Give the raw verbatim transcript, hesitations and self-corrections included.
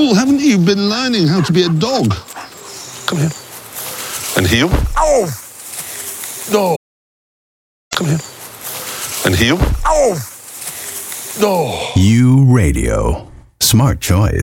school, haven't you been learning how to be a dog? Come here. And heel? Oh! No. Come here. And heel? Oh! No. You Radio. Smart choice.